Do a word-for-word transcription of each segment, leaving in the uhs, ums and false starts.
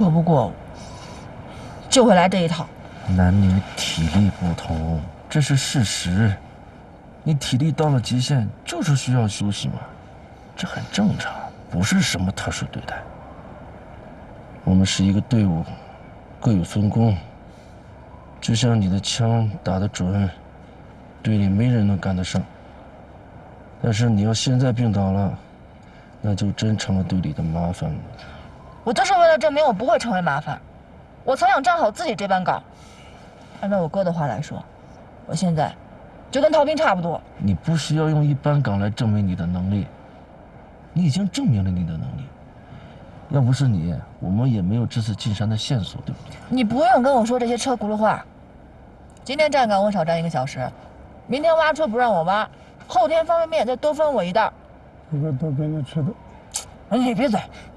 躲不过我，就会来这一套。 男女体力不同，这是事实。你体力到了极限，就是需要休息嘛，这很正常，不是什么特殊对待。我们是一个队伍，各有分工。就像你的枪打得准，队里没人能赶得上。但是你要现在病倒了，那就真成了队里的麻烦了。 我就是为了证明我不会成为麻烦，我才想站好自己这班岗。按照我哥的话来说，我现在就跟逃兵差不多。 你不需要用一班岗来证明你的能力，你已经证明了你的能力。要不是你，我们也没有这次进山的线索，对不对？ 你不用跟我说这些车轱辘话。今天站岗我少站一个小时，明天挖车不让我挖，后天方便面再多分我一袋。 这个都给你吃的。 哎，你闭嘴。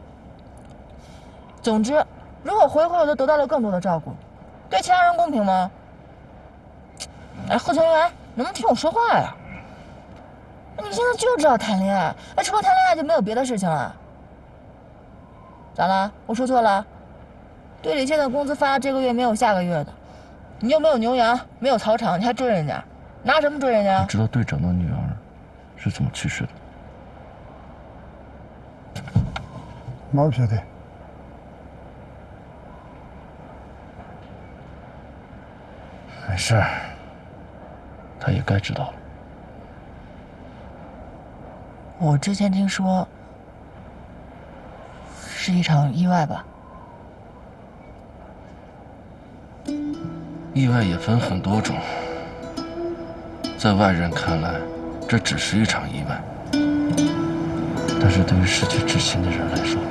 总之，如果回回我都得到了更多的照顾，对其他人公平吗？哎，贺成元，能不能听我说话呀？你现在就知道谈恋爱，哎，除了谈恋爱就没有别的事情了。咋了？我说错了？队里现在工资发这个月没有下个月的，你又没有牛羊，没有草场，你还追人家，拿什么追人家？ 你知道队长的女儿是怎么去世的？ 毛皮的。 没事儿，他也该知道了。 我之前听说是一场意外吧？ 意外也分很多种，在外人看来，这只是一场意外，但是对于失去至亲的人来说，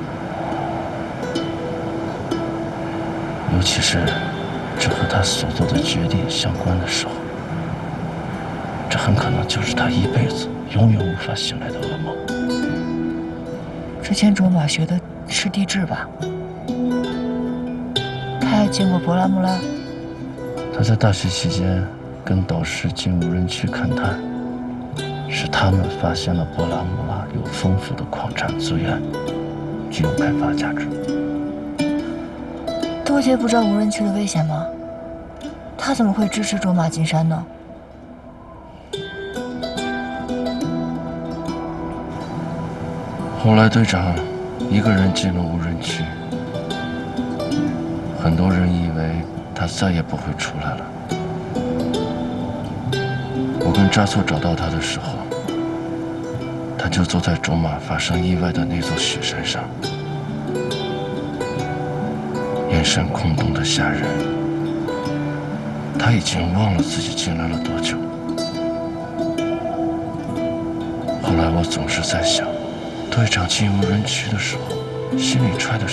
尤其是这和他所做的决定相关的时候，这很可能就是他一辈子永远无法醒来的噩梦。 之前卓玛学的是地质吧？他还见过博拉穆拉。 他在大学期间跟导师进无人区勘探，是他们发现了博拉穆拉有丰富的矿产资源，具有开发价值。 多杰不知道无人区的危险吗？他怎么会支持卓玛进山呢？ 后来队长一个人进了无人区，很多人以为他再也不会出来了。我跟扎措找到他的时候，他就坐在卓玛发生意外的那座雪山上，眼神空洞的吓人。他已经忘了自己进来了多久。后来我总是在想，队长进无人区的时候，心里揣的